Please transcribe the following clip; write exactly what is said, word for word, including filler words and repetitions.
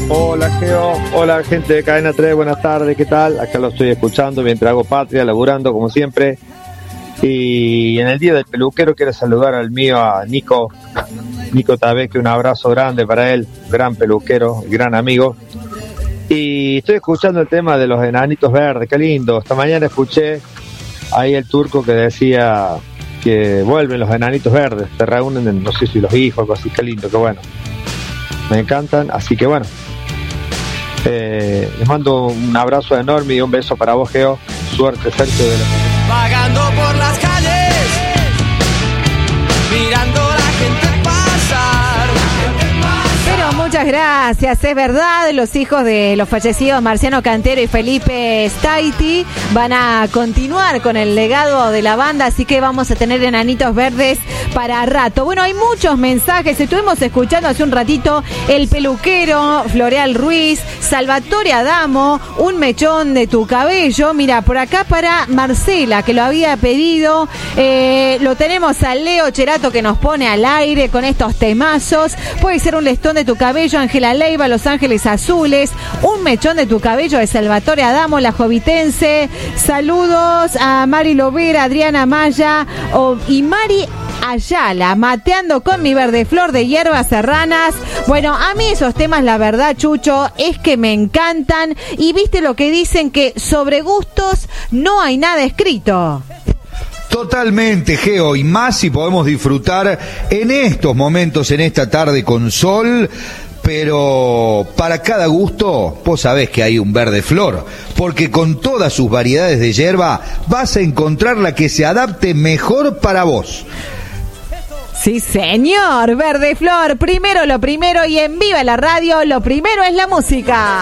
Hola Geo, hola gente de Cadena tres, buenas tardes, ¿qué tal? Acá lo estoy escuchando mientras hago patria, laburando como siempre. Y en el día del peluquero quiero saludar al mío, a Nico, Nico Tabeque, un abrazo grande para él, gran peluquero, gran amigo. Y estoy escuchando el tema de los enanitos verdes, qué lindo. Esta mañana escuché ahí el turco que decía que vuelven los enanitos verdes, se reúnen, no sé si los hijos, algo así, qué lindo, qué bueno. Me encantan, así que bueno. Eh, les mando un abrazo enorme y un beso para vos, Geo. Suerte, Sergio de la... Vagando por las calles, mirando a la gente pasar. Pero muchas gracias, es verdad, los hijos de los fallecidos Marciano Cantero y Felipe Staiti van a continuar con el legado de la banda, así que vamos a tener enanitos verdes para rato. Bueno, hay muchos mensajes, estuvimos escuchando hace un ratito El Peluquero, Floreal Ruiz, Salvatore Adamo, Un Mechón de Tu Cabello. Mira, por acá para Marcela, que lo había pedido, eh, lo tenemos a Leo Cherato que nos pone al aire con estos temazos. Puede ser Un Listón de Tu Cabello, Ángela Leiva, Los Ángeles Azules, Un Mechón de Tu Cabello de Salvatore Adamo, La Jovitense. Saludos a Mari Lovera, Adriana Maya oh, y Mari Ayala, Mateando con mi verde flor de hierbas serranas. Bueno, a mí esos temas, la verdad, Chucho, es que me encantan. Y viste lo que dicen, que sobre gustos no hay nada escrito. Totalmente, Geo, y más si podemos disfrutar en estos momentos, en esta tarde con sol. Pero para cada gusto, vos sabés que hay un verde flor, porque con todas sus variedades de hierba vas a encontrar la que se adapte mejor para vos. Sí, señor, Verde Flor, primero lo primero, y en Viva la Radio, lo primero es la música.